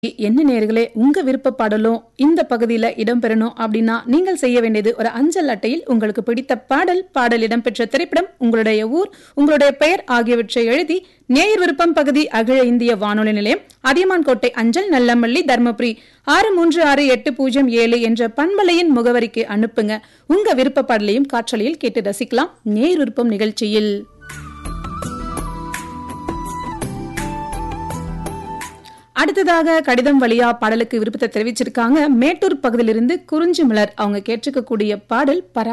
என்ன நேயர்களே, உங்க விருப்ப பாடலும் இந்த பகுதியில இடம்பெறணும் அப்படின்னா நீங்கள் செய்ய வேண்டியது ஒரு அஞ்சல் அட்டையில் உங்களுக்கு பிடித்த பாடல் இடம்பெற்ற திரைப்படம், உங்களுடைய ஊர், உங்களுடைய பெயர் ஆகியவற்றை எழுதி நேயர் விருப்பம் பகுதி அகில இந்திய வானொலி நிலையம், அதியமான்கோட்டை அஞ்சல், நல்லமல்லி, தர்மபுரி 636807 என்ற பண்பலையின் முகவரிக்கு அனுப்புங்க. உங்க விருப்ப பாடலையும் காற்றலையில் கேட்டு ரசிக்கலாம் நேயர் விருப்பம் நிகழ்ச்சியில். அடுத்ததாக கடிதம் வழியா பாடலுக்கு விருப்பத்தை தெரிவிச்சிருக்காங்க. மேட்டூர் பகுதியிலிருந்து குறிஞ்சி மலர். அவங்க கேட்டிருக்கக்கூடிய பாடல்